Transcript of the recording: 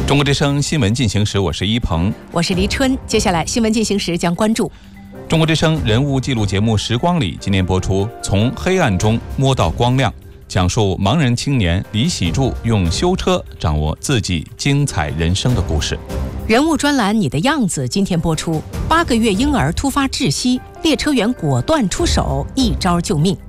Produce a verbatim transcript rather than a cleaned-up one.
中国之声新闻进行时，我是一鹏， 我是黎春。接下来新闻进行时将关注中国之声人物纪录节目《时光里》今年播出《从黑暗中摸到光亮》，讲述盲人青年李喜柱用修车掌握自己精彩人生的故事。 人物专栏《你的样子》今天播出，八个月婴儿突发窒息，列车员果断出手，一招救命。